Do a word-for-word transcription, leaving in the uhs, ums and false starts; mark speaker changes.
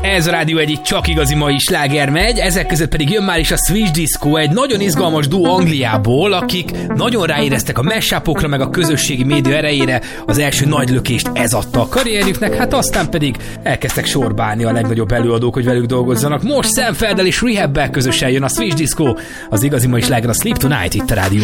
Speaker 1: Ez a rádió egyik csak igazi mai sláger megy, ezek között pedig jön már is a Switch Disco, egy nagyon izgalmas duó Angliából, akik nagyon ráéreztek a mashup-okra, meg a közösségi média erejére, az első nagy lökést ez adta a karrierjüknek, hát aztán pedig elkezdtek sorbálni a legnagyobb előadók, hogy velük dolgozzanak. Most Sam Felddel és Rehabbel közösen jön a Switch Disco, az igazi mai sláger a Sleep Tonight itt a rádió